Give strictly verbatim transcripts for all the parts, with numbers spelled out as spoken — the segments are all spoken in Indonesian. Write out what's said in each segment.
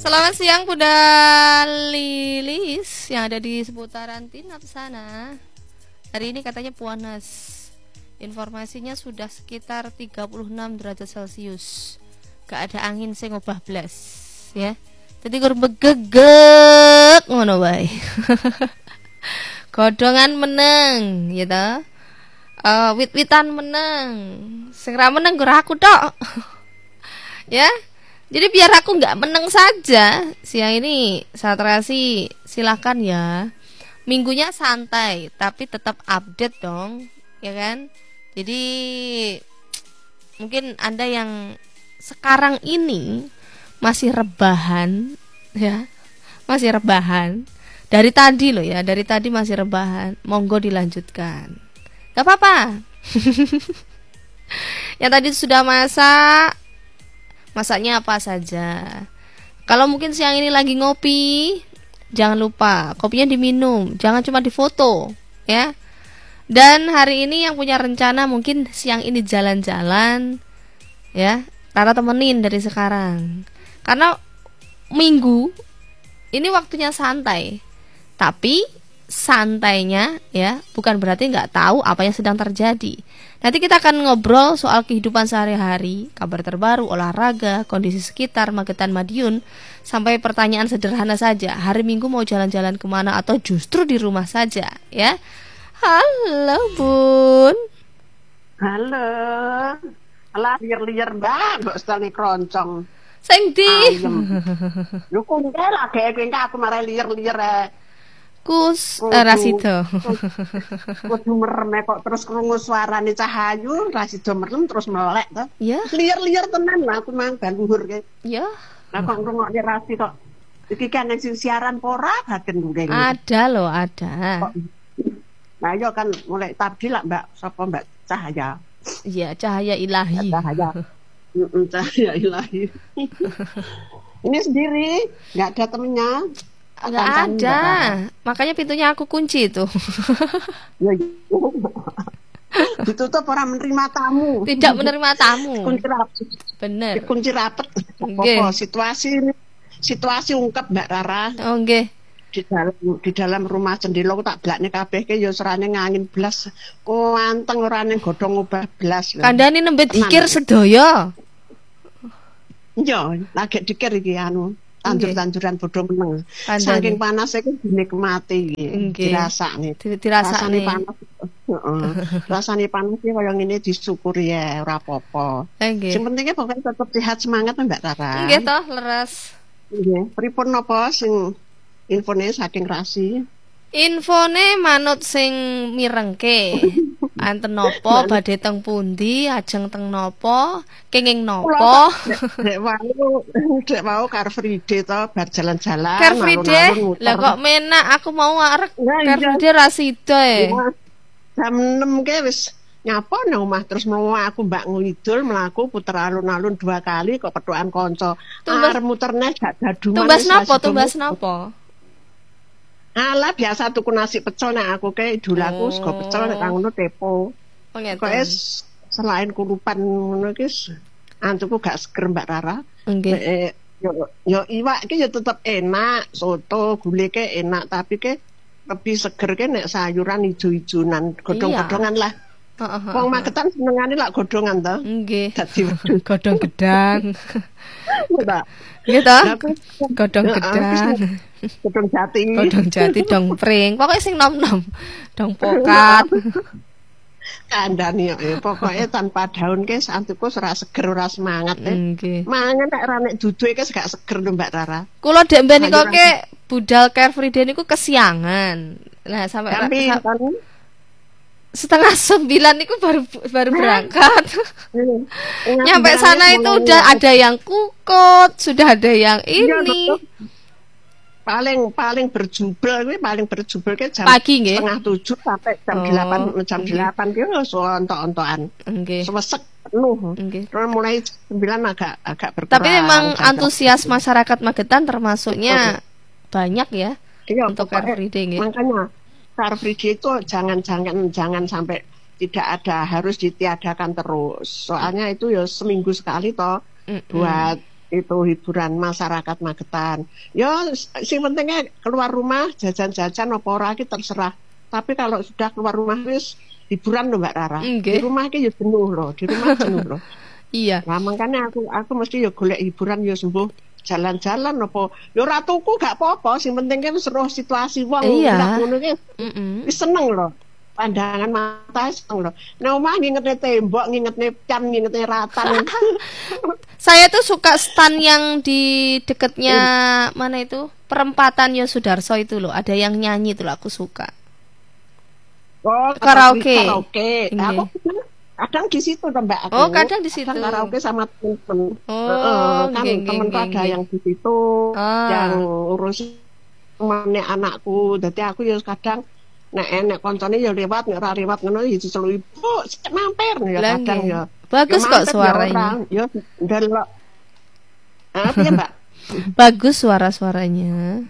Selamat siang Bunda Lilis yang ada di seputaran Tinap sana. Hari ini katanya panas. Informasinya sudah sekitar tiga puluh enam derajat Celcius. Gak ada angin sing obah blas, ya. Jadi kur begegek ngono wae. Godongan meneng, ya ta. Uh, wit-witan meneng. Sing ra meneng ora aku tok. Ya. Jadi biar aku nggak meneng saja siang ini, Satrasi silakan ya. Minggunya santai, tapi tetap update dong, ya kan? Jadi mungkin Anda yang sekarang ini masih rebahan, ya, masih rebahan. Dari tadi loh ya, dari tadi masih rebahan. Monggo dilanjutkan, gak apa-apa. Yang tadi sudah masak, masaknya apa saja. Kalau mungkin siang ini lagi ngopi, jangan lupa kopinya diminum, jangan cuma difoto, ya. Dan hari ini yang punya rencana mungkin siang ini jalan-jalan, ya, Rara temenin dari sekarang. Karena minggu ini waktunya santai, tapi santainya ya bukan berarti nggak tahu apa yang sedang terjadi. Nanti kita akan ngobrol soal kehidupan sehari-hari, kabar terbaru, olahraga, kondisi sekitar, Magetan Madiun, sampai pertanyaan sederhana saja, hari Minggu mau jalan-jalan kemana atau justru di rumah saja, ya. Halo Bun. Halo. Alah liar-liar mbak, mbak setali keroncong. Sing di. Lu kok enggak lah, kayak aku marah liar-liar. Kus uh, Rasido. Kudu merem kok terus krungu suarane Cahayu, Rasido merem terus melek to. Ya. Liar-liar tenan lah aku mang ban luhur ke. Ya. Lah kok ngrungokne Rasi kok. Iki kan sing siaran pora baden ndeng. Ada loh, ada. Nah, yo kan mulai tadi lah Mbak, sapa Mbak Cahaya. Iya, Cahaya Ilahi. Cahaya. Heeh, Cahaya Ilahi. Ini sendiri, enggak ada temennya. Enggak ada. Makanya pintunya aku kunci itu. Ya, ditutup orang menerima tamu. Tidak menerima tamu. Kunci rapet. Bener. Kunci rapet. Okay. Apa situasi situasi ungkap Mbak Rara. Oh, nggih. Di dalam di dalam rumah cendela tak blakne kabeh ke ya serane ngangin blas. Ku anteng orane godhong obah blas. Kandhane nembe dikir sedaya. Iya, lagi dikir iki anu. Tandur-tanduran bodoh meneng. Saking panas iku dinikmati iki, dirasakne. Dirasakne panas. Heeh. Rasane panas iki kaya ngene disyukuri ya, ora apa-apa. Nggih. Sing pentinge pokoke tetep sehat semangat Mbak Rara. Nggih toh, leres. Nggih. Pripun napa sing infone saking Rasi? Infone manut sing mirengke. Anten nopo badhe teng pundi, ajeng teng nopo, kenging nopo. Dek wau, dek wau Car Free Day to bar jalan-jalan. Car Free Day. Lah kok menak aku mau arek Car Free Day ra sida e. Jam enam ke wis nyapa nang omah terus mau aku Mbak ngidul mlaku puter alun-alun dua kali kok petukan kanca. Arep muterne gak dadungan. Tumbas napa? Tumbas napa? Alah biasa tuku nasi pecel nek aku ke idolaku sego pecel nek ngono tepo. Kok es selain kurupan ngono iki antuku gak seger Mbak Rara. Nggih. Yo yo iwak iki ya tetep enak, soto gulai ke enak tapi ke lebih seger ke nek sayuran ijo-ijonan, godhong-godhongan lah. Heeh. Wong Magetan senengane lak godhongan to. Nggih. Dadi godhong gedang. Mbak. Nggih toh? Godhong gedang. Godhong jati. Godhong jati dong pring. Pokoke sing nom-nom. Dong pokat. Kandhane ya pokoke tanpa daun ke santuku ora seger ora semangat e. Nggih. Mangan nek ra nek duduhe ke gak seger lho Mbak Rara. Kula dek mben nikoke budal Car Free Day niku kesiangan. Lah sampai setengah sembilan itu baru baru berangkat. Nyampe sana itu udah ada yang kukut, sudah ada yang ini. Paling paling berjubel kuwi paling berjubel ke jam pagi nggih. Setengah tujuh sampai jam delapan jam delapan ki wis ontok-ontokan. Nggih. Semesek penuh. Terus mulai sembilan agak agak berkurang. Tapi memang antusias masyarakat Magetan termasuknya banyak ya untuk Car Free Day nggih. Makanya Car Free Day itu jangan-jangan jangan sampai tidak ada, harus ditiadakan terus. Soalnya itu ya seminggu sekali toh. Mm -mm. Buat itu hiburan masyarakat Magetan. Ya sing pentingnya keluar rumah jajan-jajan apa ora iki terserah. Tapi kalau sudah keluar rumah wis hiburan lho Mbak Rara. Okay. Di rumah iki ya jenuh loh, di rumah jenuh loh. Iya. Nah, makanya aku aku mesti ya golek hiburan ya sembuh jalan-jalan apa. Ya ora tuku gak apa-apa, sing penting kan seru situasi wong iya. ngono ki. Heeh. Seneng loh. Pandangan mata seneng loh. Nah, omah ngingetne tembok, ngingetne can, ngingetne ratan. Saya tuh suka stand yang di dekatnya hmm. mana itu? Perempatan Yosudarso itu loh, ada yang nyanyi tuh aku suka. Oh, karaoke. Karaoke. Aku kadang di situ Mbak aku. Oh, kadang di situ. Kadang karaoke sama temen. Oh, uh, kan geng, temenku geng, ada geng. yang di situ ah. yang urus temannya anakku. Jadi aku ya kadang nek enek koncone ya lewat nek ora lewat ngono ya diceluki, "Bu, mampir." Ya kadang ya. Bagus ya, kok suaranya. Ya ndelok. Ah, piye, Mbak? Bagus suara-suaranya.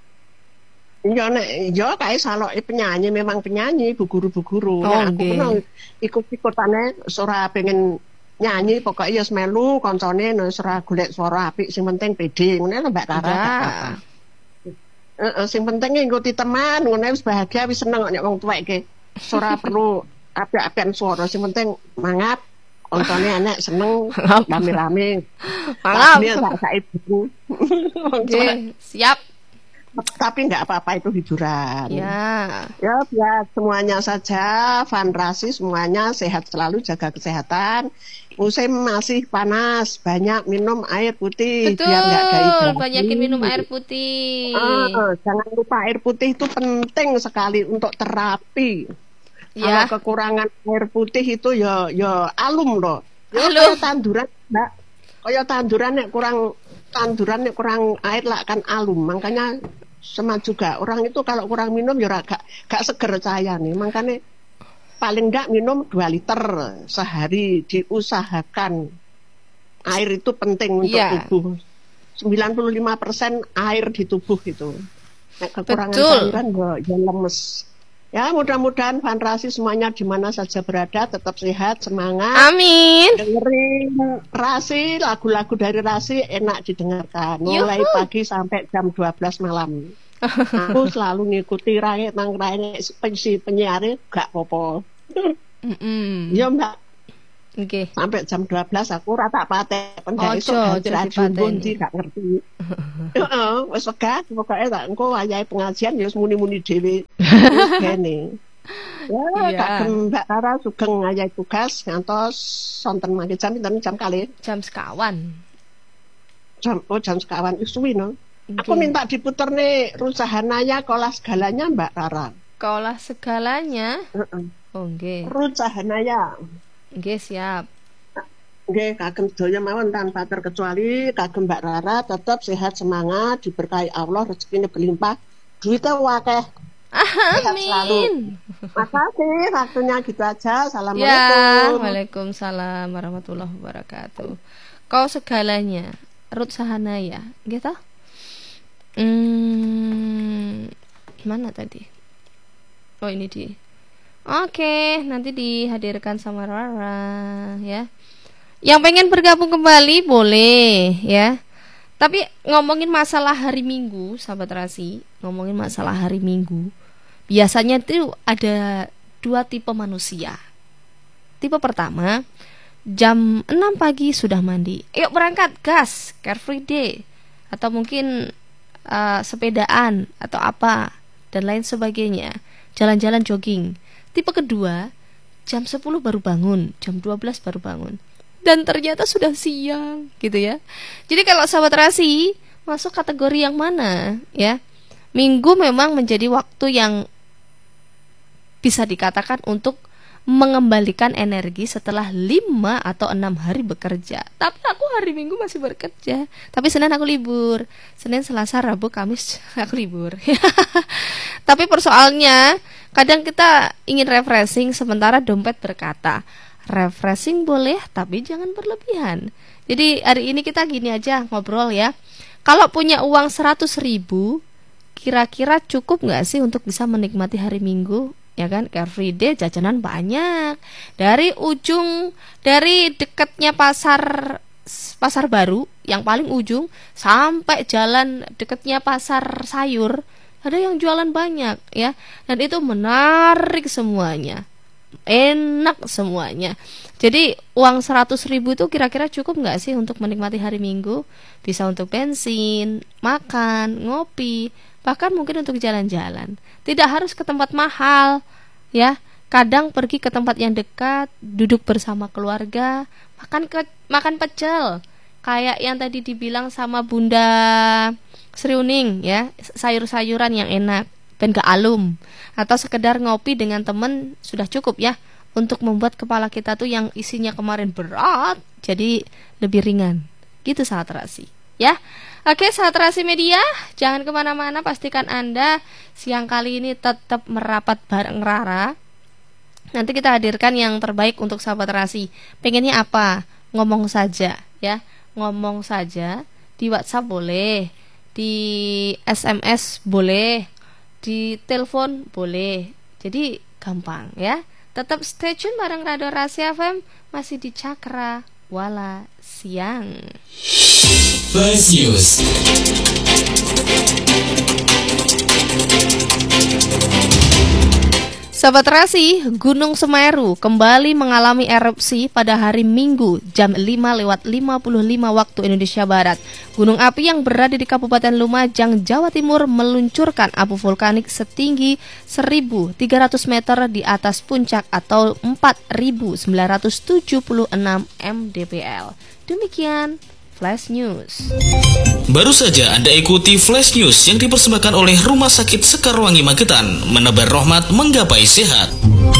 Ya nek ya kae saloke penyanyi memang penyanyi bu guru-bu guru. Oh, Nek aku okay. menang ikut-ikutane ora pengen nyanyi pokoknya ya melu koncone nek ora golek suara apik sing penting pede ngene lho Mbak Rara. Ya. Heeh, sing penting ngikuti teman, ngono wis bahagia wis seneng nek wong tuwek iki. Ora perlu apik-apikan suara, sing penting mangat. Koncone enek seneng rame-rame. Mangap. Sak ibu. Oke, siap. Tapi enggak apa-apa itu hiburan. Ya. Ya, biar semuanya saja Fanrasi semuanya sehat selalu, jaga kesehatan. Musim masih panas, banyak minum air putih. Betul, biar enggak dehidrasi. banyakin minum air putih. Ah, jangan lupa air putih itu penting sekali untuk terapi. Ya. Kalau kekurangan air putih itu ya ya alum loh. Ya Alum. kayak tanduran, Mbak. Kayak tanduran nek kurang tanduran nek kurang air lah kan alum. Makanya sama juga orang itu kalau kurang minum ya gak gak seger cahaya nih. Makanya paling enggak minum dua liter sehari, diusahakan. Air itu penting untuk ya. tubuh. sembilan puluh lima persen air di tubuh itu. Nek kekurangan Betul. cairan ya, ya lemes. Ya mudah-mudahan Fanrasi semuanya di mana saja berada tetap sehat, semangat. Amin. Dengerin Rasi, lagu-lagu dari Rasi enak didengarkan. Mulai Yuhu. pagi sampai jam dua belas malam. Aku selalu ngikuti rakyat nang rakyat pensi penyiar gak apa-apa. Ya Mbak. Oke. Okay. Sampai jam dua belas aku rata patek pendek Ojo, esuk ojo jumbo ndi gak ngerti. Heeh, wis wegah pokoke tak engko wayahe pengajian ya wis muni-muni dhewe. Wis kene. Ya, Iya. kagem Mbak Rara sugeng ngayahi tugas ngantos sonten mangke jam pinten jam kalih. Jam sekawan. Jam oh jam sekawan wis suwi no. Okay. Aku minta diputer nih Rucahanaya Kolah Segalanya Mbak Rara. Kolah segalanya. Heeh. Oh, nggih. Rucahanaya. Nggih, siap. Nggih, kagem sedaya mawon tanpa terkecuali kagem Mbak Rara tetap sehat semangat diberkahi Allah rezekine berlimpah duitnya wakeh. Amin. Makasih waktunya gitu aja. Assalamualaikum. Ya, waalaikumsalam warahmatullahi wabarakatuh. Kau segalanya Ruth Sahanaya gitu. Hmm, mana tadi? Oh ini di. Oke, nanti dihadirkan sama Rara ya. Yang pengen bergabung kembali boleh ya. Tapi ngomongin masalah hari Minggu, sahabat Rasi, ngomongin masalah hari Minggu. Biasanya itu ada dua tipe manusia. Tipe pertama, jam enam pagi sudah mandi. Yuk berangkat, gas, carefree day. Atau mungkin uh, sepedaan atau apa dan lain sebagainya. Jalan-jalan jogging. Tipe kedua, jam sepuluh baru bangun, jam dua belas baru bangun. Dan ternyata sudah siang, gitu ya. Jadi kalau sahabat Rasi masuk kategori yang mana, ya? Minggu memang menjadi waktu yang bisa dikatakan untuk mengembalikan energi setelah lima atau enam hari bekerja. Tapi aku hari Minggu masih bekerja. Tapi Senin aku libur. Senin, Selasa, Rabu, Kamis aku libur. Tapi persoalannya kadang kita ingin refreshing sementara dompet berkata, refreshing boleh tapi jangan berlebihan. Jadi hari ini kita gini aja ngobrol ya. Kalau punya uang seratus ribu, kira-kira cukup gak sih untuk bisa menikmati hari Minggu? Ya kan, carefree day, jajanan banyak. Dari ujung, dari dekatnya pasar Pasar Baru yang paling ujung sampai jalan dekatnya pasar sayur, ada yang jualan banyak ya, dan itu menarik semuanya, enak semuanya. Jadi uang seratus ribu itu kira-kira cukup nggak sih untuk menikmati hari Minggu? Bisa untuk bensin, makan, ngopi, bahkan mungkin untuk jalan-jalan. Tidak harus ke tempat mahal ya. Kadang pergi ke tempat yang dekat, duduk bersama keluarga, makan ke, makan pecel, kayak yang tadi dibilang sama Bunda Sri Uning ya, sayur-sayuran yang enak, ben gak alum, atau sekedar ngopi dengan temen sudah cukup ya, untuk membuat kepala kita tuh yang isinya kemarin berat jadi lebih ringan. Gitu sahabat terasi ya. Oke sahabat terasi media, jangan kemana-mana, pastikan Anda siang kali ini tetap merapat bareng Rara. Nanti kita hadirkan yang terbaik untuk sahabat terasi. Pengennya apa? Ngomong saja ya, ngomong saja. Di WhatsApp boleh, di S M S boleh, di telepon boleh. Jadi gampang ya. Tetap stay tune bareng Radio Rahasia F M, masih di Cakra Wala Siang. Flash News. Sahabat Terasi, Gunung Semeru kembali mengalami erupsi pada hari Minggu jam lima lewat lima puluh lima waktu Indonesia Barat. Gunung api yang berada di Kabupaten Lumajang, Jawa Timur meluncurkan abu vulkanik setinggi seribu tiga ratus meter di atas puncak atau empat ribu sembilan ratus tujuh puluh enam mdpl. Demikian Flash News. Baru saja Anda ikuti Flash News yang dipersembahkan oleh Rumah Sakit Sekarwangi Magetan, menebar rahmat menggapai sehat.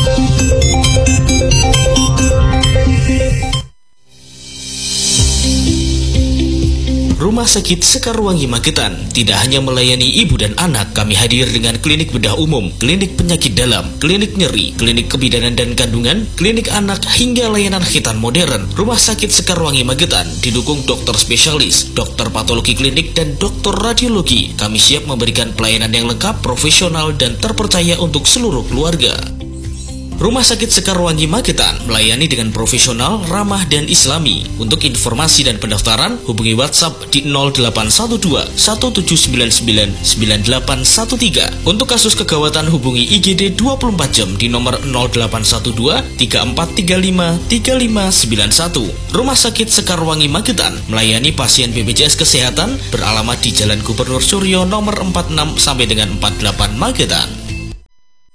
Rumah Sakit Sekarwangi Magetan tidak hanya melayani ibu dan anak, kami hadir dengan klinik bedah umum, klinik penyakit dalam, klinik nyeri, klinik kebidanan dan kandungan, klinik anak hingga layanan khitan modern. Rumah Sakit Sekarwangi Magetan didukung dokter spesialis, dokter patologi klinik dan dokter radiologi. Kami siap memberikan pelayanan yang lengkap, profesional dan terpercaya untuk seluruh keluarga. Rumah Sakit Sekarwangi Magetan melayani dengan profesional, ramah dan islami. Untuk informasi dan pendaftaran, hubungi WhatsApp di nol delapan satu dua satu tujuh sembilan sembilan sembilan delapan satu tiga. Untuk kasus kegawatan hubungi I G D dua puluh empat jam di nomor nol delapan satu dua tiga empat tiga lima tiga lima sembilan satu. Rumah Sakit Sekarwangi Magetan melayani pasien B P J S Kesehatan beralamat di Jalan Gubernur Suryo nomor empat puluh enam sampai dengan empat puluh delapan Magetan.